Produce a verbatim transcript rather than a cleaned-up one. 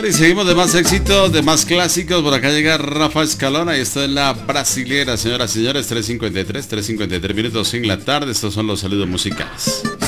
Bueno, y seguimos de más éxito, de más clásicos. Por acá llega Rafa Escalona y esto es la brasilera, señoras y señores. Tres cincuenta y tres, tres cincuenta y tres minutos en la tarde. Estos son los saludos musicales.